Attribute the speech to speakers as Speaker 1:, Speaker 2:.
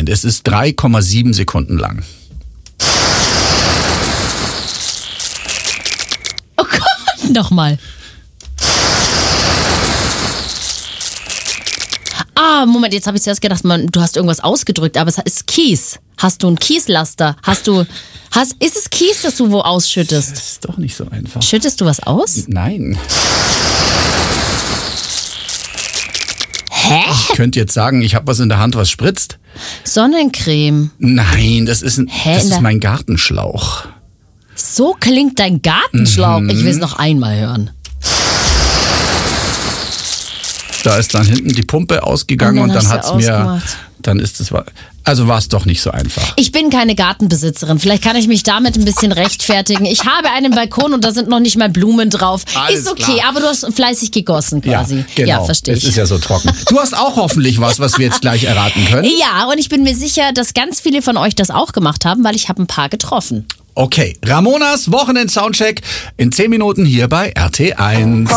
Speaker 1: und es ist 3,7 Sekunden lang.
Speaker 2: Oh Gott, nochmal. Moment, jetzt habe ich zuerst gedacht, du hast irgendwas ausgedrückt, aber es ist Kies. Hast du einen Kieslaster? Ist es Kies, das du wo ausschüttest?
Speaker 1: Das ist doch nicht so einfach.
Speaker 2: Schüttest du was aus?
Speaker 1: Nein.
Speaker 2: Hä?
Speaker 1: Ich könnte jetzt sagen, ich habe was in der Hand, was spritzt.
Speaker 2: Sonnencreme.
Speaker 1: Nein, das ist mein Gartenschlauch.
Speaker 2: So klingt dein Gartenschlauch. Ich will es noch einmal hören.
Speaker 1: Da ist dann hinten die Pumpe ausgegangen und dann hat's mir, dann ist es, also war es doch nicht so einfach.
Speaker 2: Ich bin keine Gartenbesitzerin. Vielleicht kann ich mich damit ein bisschen rechtfertigen. Ich habe einen Balkon und da sind noch nicht mal Blumen drauf.
Speaker 1: Alles
Speaker 2: ist okay,
Speaker 1: klar.
Speaker 2: aber du hast fleißig gegossen quasi.
Speaker 1: Ja, genau.
Speaker 2: Ja, verstehe ich.
Speaker 1: Es ist ja so trocken. Du hast auch hoffentlich was wir jetzt gleich erraten können.
Speaker 2: Ja, und ich bin mir sicher, dass ganz viele von euch das auch gemacht haben, weil ich habe ein paar getroffen.
Speaker 1: Okay, Ramonas Wochenend-Soundcheck in 10 Minuten hier bei RT1.